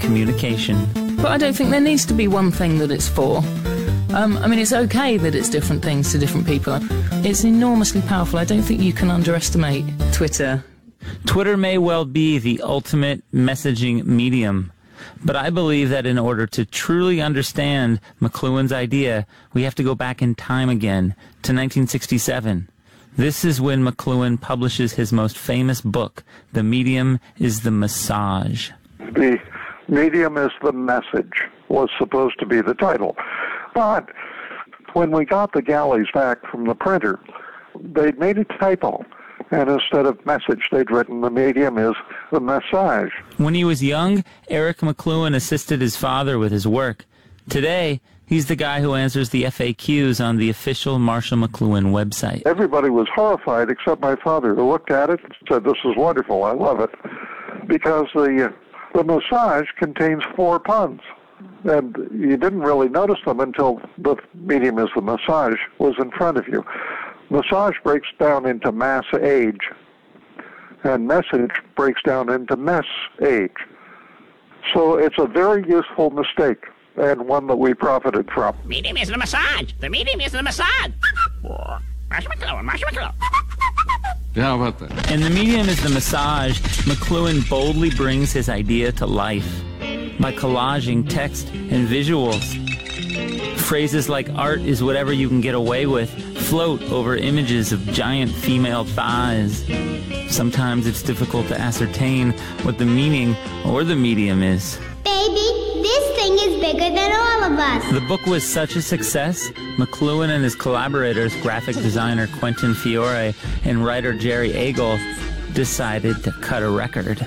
communication. But I don't think there needs to be one thing that it's for. It's okay that it's different things to different people. It's enormously powerful. I don't think you can underestimate Twitter. Twitter may well be the ultimate messaging medium, but I believe that in order to truly understand McLuhan's idea, we have to go back in time again to 1967. This is when McLuhan publishes his most famous book, The Medium is the Massage. The Medium is the Message was supposed to be the title. But when we got the galleys back from the printer, they'd made a typo. And instead of message, they'd written the medium is the massage. When he was young, Eric McLuhan assisted his father with his work. Today, he's the guy who answers the FAQs on the official Marshall McLuhan website. Everybody was horrified except my father, who looked at it and said, "This is wonderful, I love it." Because the massage contains 4 puns. And you didn't really notice them until the medium is the massage was in front of you. Massage breaks down into mass age, and message breaks down into mess age. So it's a very useful mistake, and one that we profited from. Medium is the massage. The medium is the massage. Marshall McLuhan. Yeah, how about that? In The Medium is the Massage, McLuhan boldly brings his idea to life by collaging text and visuals. Phrases like art is whatever you can get away with float over images of giant female thighs. Sometimes it's difficult to ascertain what the meaning or the medium is. Baby, this thing is bigger than all of us. The book was such a success, McLuhan and his collaborators, graphic designer Quentin Fiore and writer Jerry Agel, decided to cut a record.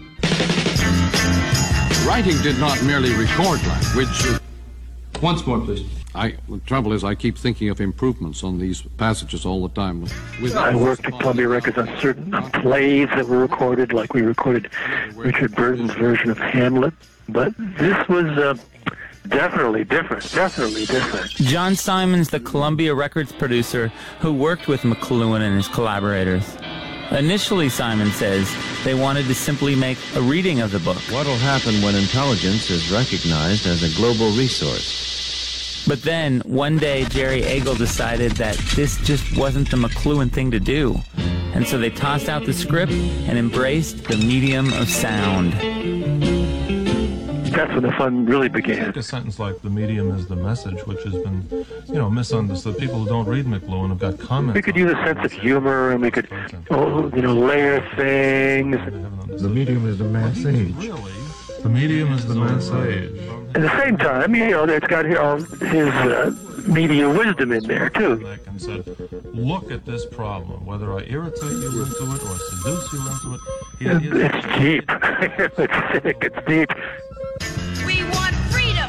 Writing did not merely record language. Once more, please. The trouble is, I keep thinking of improvements on these passages all the time. I worked at Columbia Records on certain plays that were recorded, like we recorded Richard Burton's version of Hamlet. But this was definitely different. John Simon's the Columbia Records producer who worked with McLuhan and his collaborators. Initially, Simon says, they wanted to simply make a reading of the book. What'll happen when intelligence is recognized as a global resource? But then, one day, Jerry Agel decided that this just wasn't the McLuhan thing to do. And so they tossed out the script and embraced the medium of sound. That's when the fun really began. A sentence like "the medium is the message," which has been, misunderstood. People who don't read McLuhan have got comments. We could use a sense of humor, and we could, layer things. The medium is the mass age. Really, the medium is the mass age. At the same time, it's got his media wisdom in there too. And said, "Look at this problem. Whether I irritate you into it or seduce you into it, it's deep. It's sick. It's deep." We want freedom.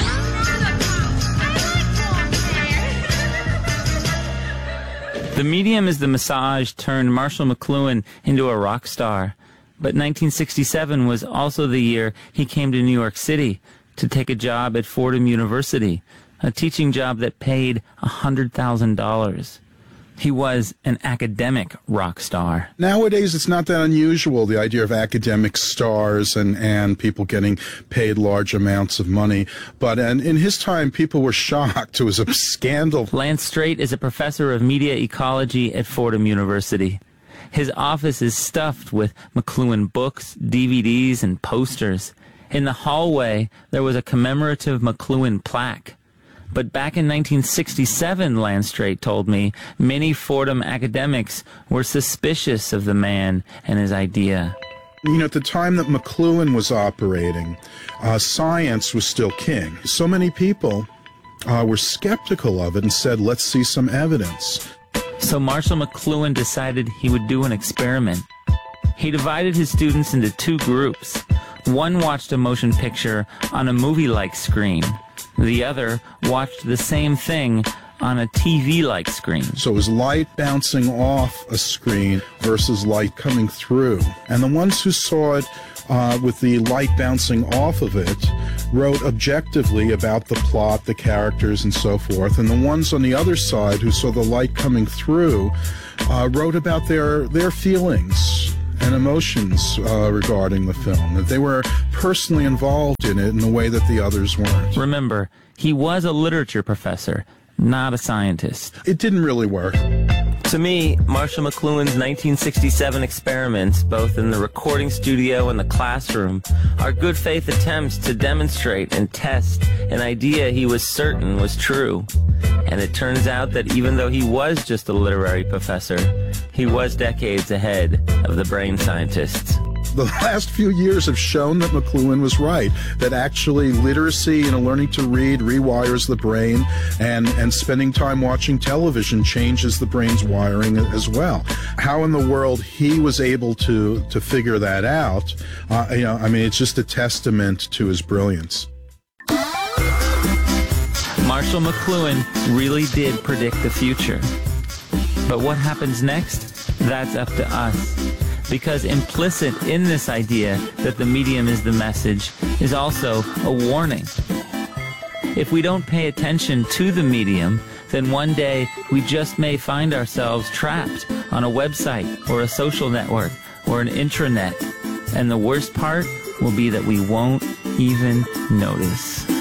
The Medium is the Massage turned Marshall McLuhan into a rock star. But 1967 was also the year he came to New York City to take a job at Fordham University, a teaching job that paid $100,000. He was an academic rock star. Nowadays, it's not that unusual, the idea of academic stars and people getting paid large amounts of money. But in his time, people were shocked. It was a scandal. Lance Straight is a professor of media ecology at Fordham University. His office is stuffed with McLuhan books, DVDs, and posters. In the hallway, there was a commemorative McLuhan plaque. But back in 1967, Lance Straight told me, many Fordham academics were suspicious of the man and his idea. At the time that McLuhan was operating, science was still king. So many people were skeptical of it and said, let's see some evidence. So Marshall McLuhan decided he would do an experiment. He divided his students into 2 groups. One watched a motion picture on a movie-like screen. The other watched the same thing on a TV-like screen. So it was light bouncing off a screen versus light coming through. And the ones who saw it with the light bouncing off of it wrote objectively about the plot, the characters, and so forth. And the ones on the other side who saw the light coming through wrote about their feelings and emotions regarding the film, that they were personally involved in it in a way that the others weren't. Remember, he was a literature professor, not a scientist. It didn't really work. To me, Marshall McLuhan's 1967 experiments, both in the recording studio and the classroom, are good faith attempts to demonstrate and test an idea he was certain was true. And it turns out that even though he was just a literary professor, he was decades ahead of the brain scientists. The last few years have shown that McLuhan was right, that actually literacy and learning to read rewires the brain, and spending time watching television changes the brain's wiring as well. How in the world he was able to figure that out, it's just a testament to his brilliance. Marshall McLuhan really did predict the future. But what happens next? That's up to us. Because implicit in this idea that the medium is the message is also a warning. If we don't pay attention to the medium, then one day we just may find ourselves trapped on a website or a social network or an intranet. And the worst part will be that we won't even notice.